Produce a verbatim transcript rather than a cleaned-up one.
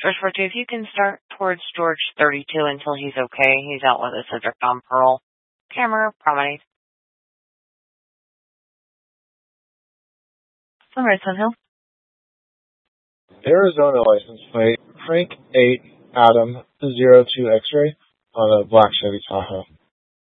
George four two, if you can start towards George thirty-two until he's okay. He's out with a subject on parole. Camera, promenade. Sunrise Sun Hill. Arizona license plate, Frank eight Adam zero two X-ray on a black Chevy Tahoe.